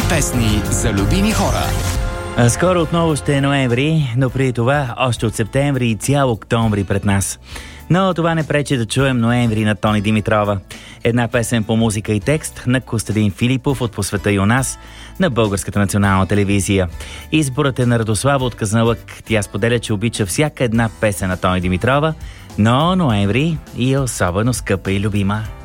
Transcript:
песни за любими хора. Скоро отново ще е ноември, но преди това още от септември и цял октомври пред нас. Но това не пречи да чуем ноември на Тони Димитрова. Една песен по музика и текст на Костадин Филипов от "По света и у нас" на Българската национална телевизия. Изборът е на Радослава от Казанлък. Тя споделя, че обича всяка една песен на Тони Димитрова, но ноември и е особено скъпа и любима.